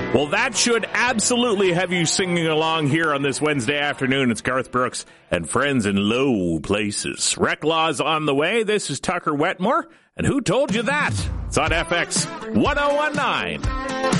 Well, that should absolutely have you singing along here on this Wednesday afternoon. It's Garth Brooks and Friends in Low Places. Rec Law's on the way. This is Tucker Wetmore. And who told you that? It's on FX 1019.